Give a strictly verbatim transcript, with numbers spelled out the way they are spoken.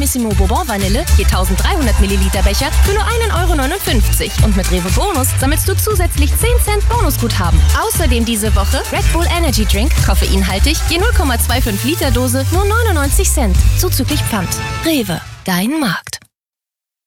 Generalissimo Bourbon Vanille je dreizehnhundert Milliliter Becher für nur ein Euro neunundfünfzig. Und mit Rewe Bonus sammelst du zusätzlich zehn Cent Bonusguthaben. Außerdem diese Woche Red Bull Energy Drink, koffeinhaltig, je null Komma fünfundzwanzig Liter Dose, nur neunundneunzig Cent. Zuzüglich Pfand. Rewe, dein Markt.